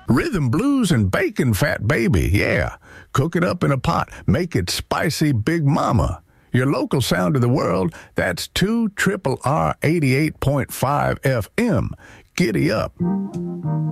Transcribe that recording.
Rhythm, blues, and bacon fat, baby, yeah. Cook it up in a pot. Make it spicy, Big Mama. Your local sound of the world, that's 2 R R 88.5 FM. Giddy up.